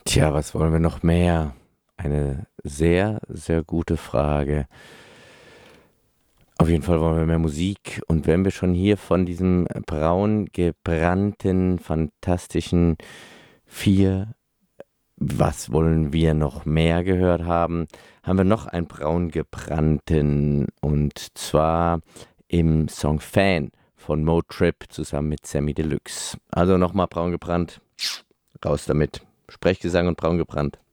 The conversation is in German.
Tja, was wollen wir noch mehr? Eine sehr, sehr gute Frage. Auf jeden Fall wollen wir mehr Musik. Und wenn wir schon hier von diesem braun gebrannten, fantastischen Vier, was wollen wir noch mehr gehört haben, haben wir noch einen braun gebrannten. Und zwar im Song Fan von Motrip zusammen mit Sammy Deluxe. Also nochmal braun gebrannt. Raus damit. Sprechgesang und braun gebrannt.